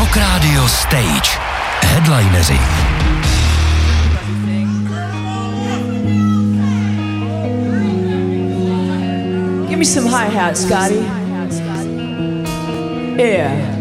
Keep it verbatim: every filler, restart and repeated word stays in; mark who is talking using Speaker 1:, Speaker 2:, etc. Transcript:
Speaker 1: Rock Radio Stage. Headlineři.
Speaker 2: Give me some hi-hats, Scotty. Yeah.